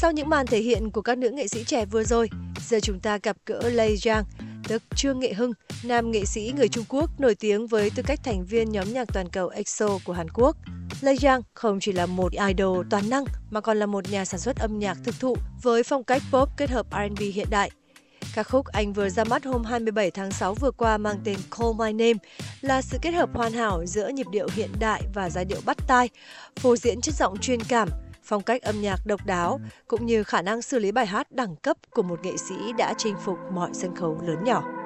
Sau những màn thể hiện của các nữ nghệ sĩ trẻ vừa rồi, giờ chúng ta gặp gỡ Lay Zhang, tức Trương Nghệ Hưng, nam nghệ sĩ người Trung Quốc nổi tiếng với tư cách thành viên nhóm nhạc toàn cầu EXO của Hàn Quốc. Lay Zhang không chỉ là một idol toàn năng mà còn là một nhà sản xuất âm nhạc thực thụ với phong cách pop kết hợp R&B hiện đại. Ca khúc anh vừa ra mắt hôm 27 tháng 6 vừa qua mang tên Call My Name là sự kết hợp hoàn hảo giữa nhịp điệu hiện đại và giai điệu bắt tai, phô diễn chất giọng truyền cảm, phong cách âm nhạc độc đáo cũng như khả năng xử lý bài hát đẳng cấp của một nghệ sĩ đã chinh phục mọi sân khấu lớn nhỏ.